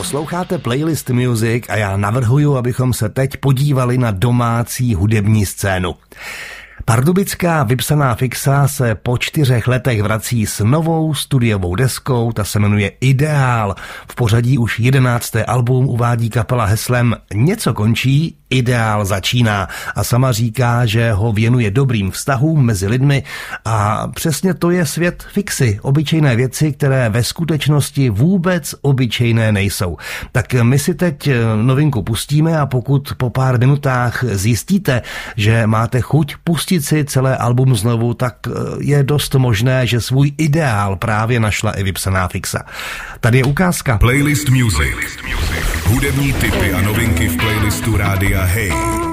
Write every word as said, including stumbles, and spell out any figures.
Posloucháte Playlist Music a já navrhuju, abychom se teď podívali na domácí hudební scénu. Pardubická Vypsaná fixa se po čtyřech letech vrací s novou studiovou deskou, ta se jmenuje Ideál. V pořadí už jedenácté album uvádí kapela heslem Něco končí, ideál začíná a sama říká, že ho věnuje dobrým vztahům mezi lidmi a přesně to je svět fixy, obyčejné věci, které ve skutečnosti vůbec obyčejné nejsou. Tak my si teď novinku pustíme a pokud po pár minutách zjistíte, že máte chuť pustit si celé album znovu, tak je dost možné, že svůj ideál právě našla i Vypsaná fixa. Tady je ukázka. Playlist Music. Hudební tipy a novinky v playlistu Rádia Hey.